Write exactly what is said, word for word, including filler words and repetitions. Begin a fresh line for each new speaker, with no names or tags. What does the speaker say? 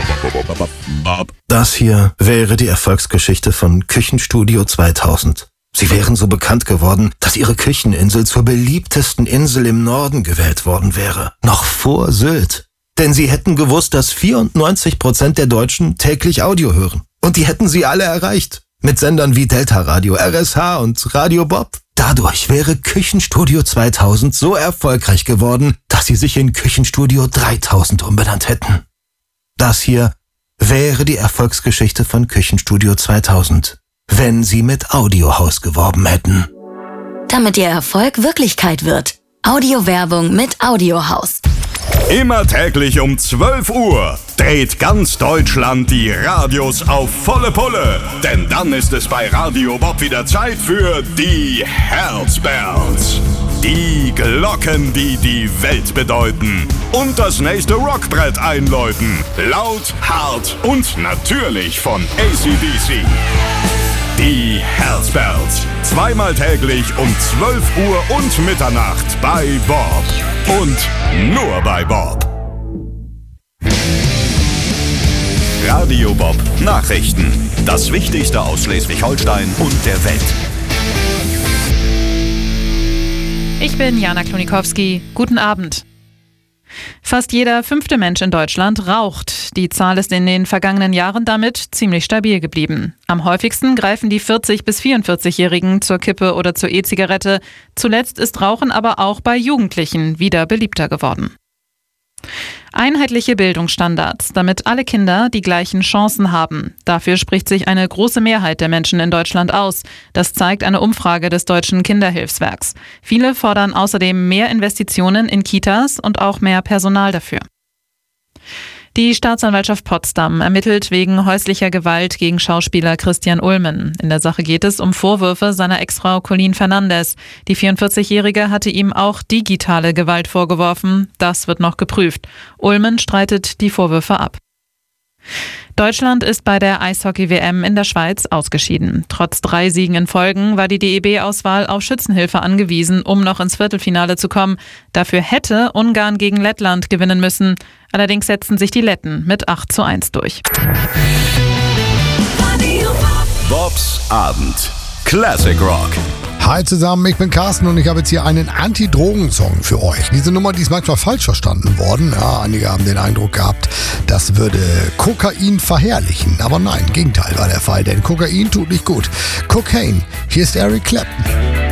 Das hier wäre die Erfolgsgeschichte von Küchenstudio zweitausend. Sie wären so bekannt geworden, dass ihre Kücheninsel zur beliebtesten Insel im Norden gewählt worden wäre. Noch vor Sylt. Denn sie hätten gewusst, dass vierundneunzig Prozent der Deutschen täglich Audio hören. Und die hätten sie alle erreicht. Mit Sendern wie Delta Radio, R S H und Radio Bob. Dadurch wäre Küchenstudio zweitausend so erfolgreich geworden, dass sie sich in Küchenstudio dreitausend umbenannt hätten. Das hier wäre die Erfolgsgeschichte von Küchenstudio zweitausend, wenn sie mit Audiohaus geworben hätten.
Damit ihr Erfolg Wirklichkeit wird. Audiowerbung mit Audiohaus.
Immer täglich um zwölf Uhr dreht ganz Deutschland die Radios auf volle Pulle. Denn dann ist es bei Radio Bob wieder Zeit für die Herzbells. Die Glocken, die die Welt bedeuten. Und das nächste Rockbrett einläuten. Laut, hart und natürlich von A C D C. Die Herzbells. Zweimal täglich um zwölf Uhr und Mitternacht bei Bob. Und nur bei Bob. Radio Bob Nachrichten. Das Wichtigste aus Schleswig-Holstein und der Welt.
Ich bin Jana Klonikowski. Guten Abend. Fast jeder fünfte Mensch in Deutschland raucht. Die Zahl ist in den vergangenen Jahren damit ziemlich stabil geblieben. Am häufigsten greifen die vierzig- bis vierundvierzig-Jährigen zur Kippe oder zur E-Zigarette. Zuletzt ist Rauchen aber auch bei Jugendlichen wieder beliebter geworden. Einheitliche Bildungsstandards, damit alle Kinder die gleichen Chancen haben. Dafür spricht sich eine große Mehrheit der Menschen in Deutschland aus. Das zeigt eine Umfrage des Deutschen Kinderhilfswerks. Viele fordern außerdem mehr Investitionen in Kitas und auch mehr Personal dafür. Die Staatsanwaltschaft Potsdam ermittelt wegen häuslicher Gewalt gegen Schauspieler Christian Ulmen. In der Sache geht es um Vorwürfe seiner Ex-Frau Colleen Fernandes. Die vierundvierzig-Jährige hatte ihm auch digitale Gewalt vorgeworfen. Das wird noch geprüft. Ulmen streitet die Vorwürfe ab. Deutschland ist bei der Eishockey-W M in der Schweiz ausgeschieden. Trotz drei Siegen in Folgen war die D E B-Auswahl auf Schützenhilfe angewiesen, um noch ins Viertelfinale zu kommen. Dafür hätte Ungarn gegen Lettland gewinnen müssen. Allerdings setzten sich die Letten mit acht zu eins durch.
Bobs Abend. Classic Rock.
Hi zusammen, ich bin Carsten und ich habe jetzt hier einen Anti-Drogen-Song für euch. Diese Nummer, die ist manchmal falsch verstanden worden. Ja, einige haben den Eindruck gehabt, das würde Kokain verherrlichen. Aber nein, Gegenteil war der Fall, denn Kokain tut nicht gut. Cocaine, hier ist Eric Clapton.